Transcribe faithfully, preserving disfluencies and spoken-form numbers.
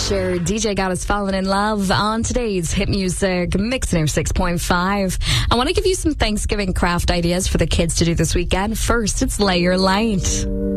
Usher, D J got us falling in love on today's hit music mix near six point five. I want to give you some Thanksgiving craft ideas for the kids to do this weekend. First, it's Lay Your Light.